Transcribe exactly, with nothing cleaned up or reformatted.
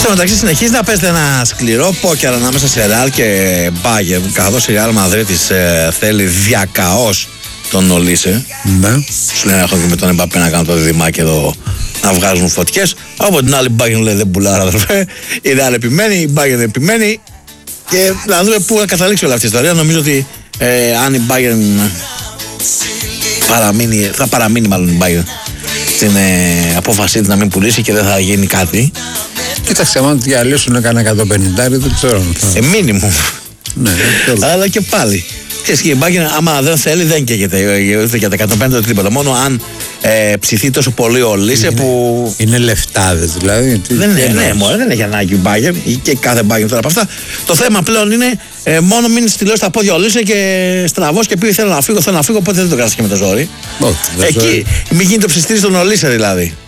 Στο μεταξύ συνεχίζει να παίζεται ένα σκληρό πόκερ ανάμεσα σε Ρεάλ και Bayern, καθώς η Ρεάλ Μαδρίτης ε, θέλει διακαώς τον Ολίσε. Ναι. Σου λένε έχω και με τον Εμπαπέ να κάνουν το διδυμάκι εδώ να βγάζουν φωτιές. Από την άλλη Bayern λέει δεν πουλάρα αδερφέ. Η Ρεάλ επιμένει, η Bayern επιμένει. Και να δούμε πού θα καταλήξει όλη αυτή η ιστορία. Νομίζω ότι ε, αν η Bayern παραμείνει, θα παραμείνει μάλλον η Bayern στην ε, απόφασή της να μην πουλήσει και δεν θα γίνει κάτι. Κοίταξε, άμα διαλύσουν κανένα εκατόν πενήντα, δεν ξέρω. Ε, μίνιμουμ. Ναι, αλλά και πάλι. Και η Bayern, άμα δεν θέλει, δεν καίγεται ούτε για τα εκατόν πενήντα ούτε τίποτα. Μόνο αν ε, ψηθεί τόσο πολύ ο Λίσε που. Είναι λεφτάδες δηλαδή. Δεν είναι, ναι, μόνο, δεν έχει ανάγκη η Bayern και κάθε Bayern τώρα από αυτά. Το θέμα πλέον είναι ε, μόνο μην στυλώσει τα πόδια ο Λίσε και στραβός και πει θέλω να φύγω, θέλω να φύγω, οπότε δεν το κράτησε και με το ζόρι. Όχι, εκεί μην γίνει το ψιστήρι στον Ολίσε δηλαδή.